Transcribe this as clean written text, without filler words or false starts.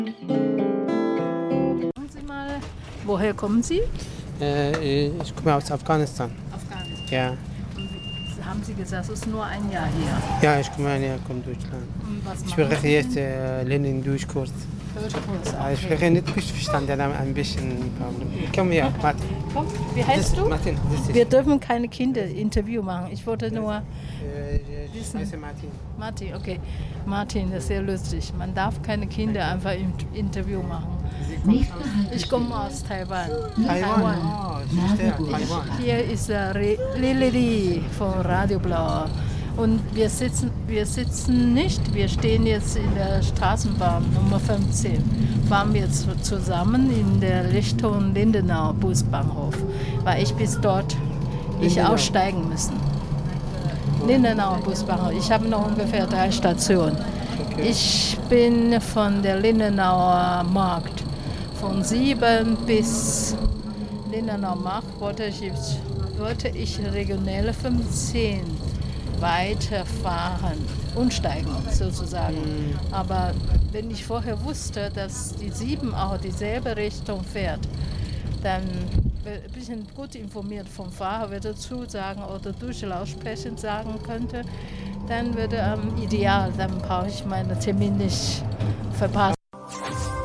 Sagen Sie mal, woher kommen Sie? Ich komme aus Afghanistan. Afghanistan. Ja, Und haben Sie gesagt, es ist nur ein Jahr hier. ja, ich komme aus Deutschland. Und was Ich machen spreche Sie jetzt denn? Lenin-Durchkurs. Deutschkurs, Ich okay. spreche nicht gut verstanden, ein bisschen. Komm her, Martin. Komm, wie heißt du? Martin, das ist. Wir dürfen keine Kinder-Interview machen. Ich wollte nur Ich heiße Martin. Martin, okay. Martin, das ist sehr lustig. Man darf keine Kinder einfach im Interview machen. Ich komme aus Taiwan. Taiwan. Oh, ich verstehe. Taiwan. Hier ist Lili von Radio Blau. Und wir sitzen nicht, wir stehen jetzt in der Straßenbahn Nummer 15. Fahren wir zusammen in der Richtung Lindenau Busbahnhof, weil ich bis dort Lindenau. aussteigen müssen. Lindenau Busbahnhof. Ich habe noch ungefähr 3 Stationen. Okay. Ich bin von der Lindenauer Markt. Von 7 bis Lindenauer Markt wollte ich regionale 15 weiterfahren, umsteigen sozusagen. Aber wenn ich vorher wusste, dass die 7 auch dieselbe Richtung fährt, dann ein bisschen gut informiert vom Fahrer würde zusagen oder durch Lautsprecher sagen könnte, dann würde ideal, dann brauche ich meinen Termin nicht verpassen.